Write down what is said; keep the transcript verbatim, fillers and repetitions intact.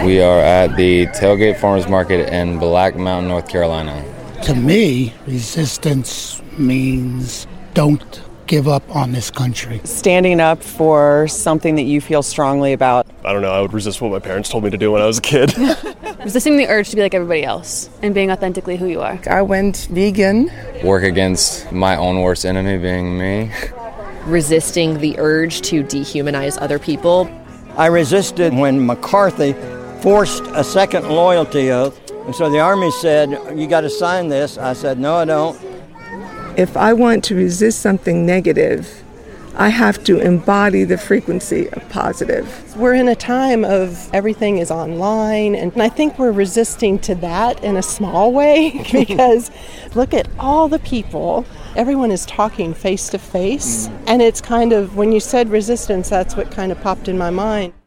We are at the Tailgate Farmers Market in Black Mountain, North Carolina. To me, resistance means don't give up on this country. Standing up for something that you feel strongly about. I don't know, I would resist what my parents told me to do when I was a kid. Resisting the urge to be like everybody else and being authentically who you are. I went vegan. Work against my own worst enemy being me. Resisting the urge to dehumanize other people. I resisted when McCarthy forced a second loyalty oath. And so the Army said, you got to sign this. I said, no, I don't. If I want to resist something negative, I have to embody the frequency of positive. We're in a time of everything is online, and I think we're resisting to that in a small way because look at all the people. Everyone is talking face to face, and it's kind of, when you said resistance, that's what kind of popped in my mind.